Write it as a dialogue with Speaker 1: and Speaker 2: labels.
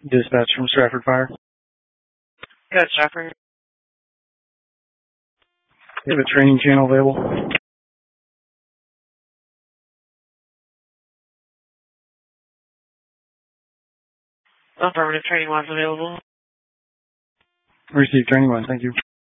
Speaker 1: Dispatch from Stratford Fire.
Speaker 2: Good, Stratford.
Speaker 1: We have a training channel available.
Speaker 2: Affirmative, training was available.
Speaker 1: Received training one, thank you.